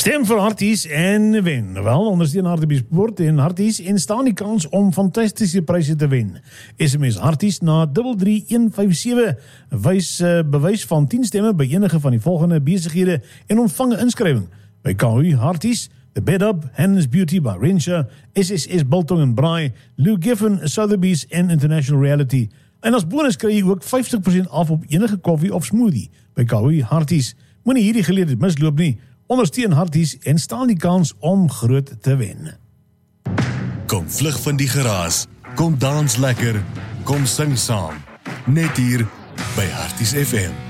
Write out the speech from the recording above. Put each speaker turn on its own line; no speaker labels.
Stem vir Harties en wen. Wel, ondersteun Hartbeespoort en Harties en staan die kans om fantastische pryse te wen. SMS Harties na 33157 bewys van 10 stemme by enige van die volgende besighede en ontvang 'n inskrywing by KU Harties, The Bed Up, Hannah's Beauty by Renshaw, SSS Biltong en Braai, Lou Giffen, Sotheby's en International Reality. En as bonus kry jy ook 50% af op enige koffie of smoothie by KU Harties. Moenie hierdie geleentheid misloop nie. Ondersteun Harties en staan die kans om groot te wen.
Kom vlug van die geraas, kom dans lekker, kom sing saam. Net hier by Harties FM.